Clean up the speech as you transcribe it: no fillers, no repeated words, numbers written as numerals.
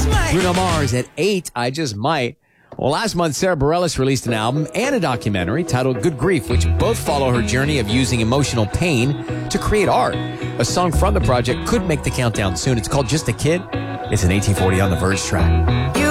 Bruno Mars at 8, I Just Might. Well, last month, Sarah Bareilles released an album and a documentary titled Good Grief, which both follow her journey of using emotional pain to create art. A song from the project could make the countdown soon. It's called Just a Kid. It's an 1840 on the Verge track.